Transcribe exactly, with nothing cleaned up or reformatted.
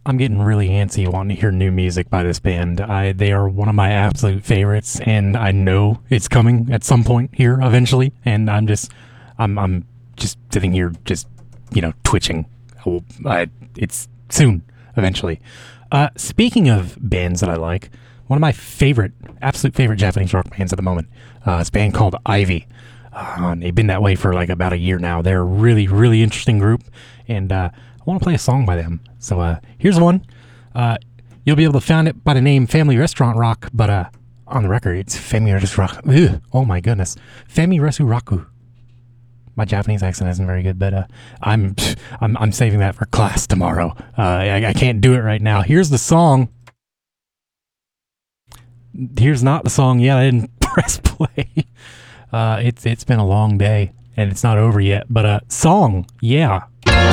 I'm getting really antsy wanting to hear new music by this band. I They are one of my absolute favorites, and I know it's coming at some point here eventually. And I'm just, I'm, I'm just sitting here, just you know, twitching. I will, I, it's soon, eventually. Uh, speaking of bands that I like, one of my favorite, absolute favorite Japanese rock bands at the moment, uh, is a band called Ivy. Uh, they've been that way for like about a year now. They're a really, really interesting group, and uh, I want to play a song by them. So uh, here's one. Uh, you'll be able to find it by the name Family Restaurant Rock, but uh, on the record, it's Family Restaurant Rock. Ugh, oh my goodness. Family Resuraku. My Japanese accent isn't very good, but uh, I'm, I'm I'm saving that for class tomorrow. Uh, I, I can't do it right now. Here's the song. Here's not the song yet. I didn't press play. Uh, it's it's been a long day, and it's not over yet. But uh, song, yeah.